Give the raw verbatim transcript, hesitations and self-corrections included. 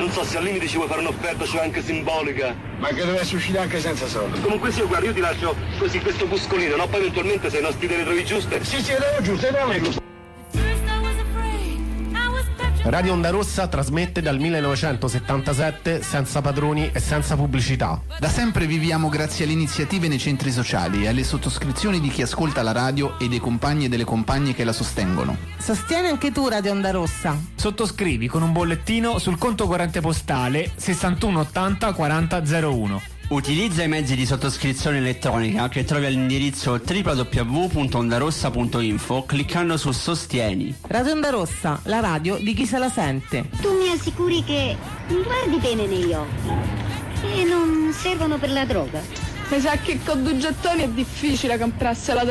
Non so se al limite ci vuoi fare un'offerta, cioè anche simbolica. Ma che deve uscire anche senza soldi. Comunque sì, guarda, io ti lascio così questo cuscolino, no? Poi eventualmente se i nostri te le trovi giuste. Sì, sì, le trovo giuste, le trovo giuste. Radio Onda Rossa trasmette dal millenovecentosettantasette senza padroni e senza pubblicità. Da sempre viviamo grazie alle iniziative nei centri sociali e alle sottoscrizioni di chi ascolta la radio e dei compagni e delle compagne che la sostengono. Sostieni anche tu Radio Onda Rossa. Sottoscrivi con un bollettino sul conto corrente postale sessantuno ottanta quaranta zero uno. Utilizza i mezzi di sottoscrizione elettronica che trovi all'indirizzo w w w punto ondarossa punto info cliccando su Sostieni. Radio Onda Rossa, la radio di chi se la sente. Tu mi assicuri che mi guardi bene negli occhi e non servono per la droga? Mi sa che con due gettoni è difficile comprarsela